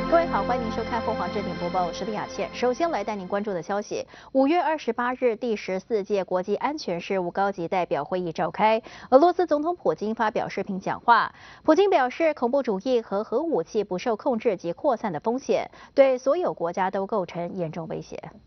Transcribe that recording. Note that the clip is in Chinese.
各位好，欢迎您收看凤凰正点播报，我是李雅倩。首先来带您关注的消息：5月28日，第14届国际安全事务高级代表会议召开，俄罗斯总统普京发表视频讲话。普京表示，恐怖主义和核武器不受控制及扩散的风险，对所有国家都构成严重威胁。